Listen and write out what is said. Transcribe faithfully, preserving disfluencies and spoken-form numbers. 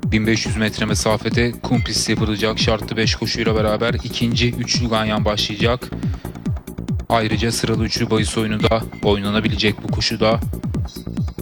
bin beş yüz metre mesafede kum pisti yapılacak şartlı beş koşuyla beraber ikinci üçlü ganyan başlayacak. Ayrıca sıralı üçlü bahis oyunu da oynanabilecek bu koşuda.